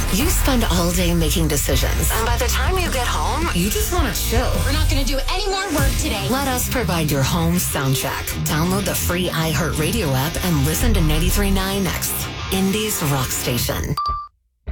You spend all day making decisions, and by the time you get home, you just want to chill. We're not going to do any more work today. Let us provide your home soundtrack. Download the free iHeartRadio app and listen to 93.9 Next, Indie's rock station.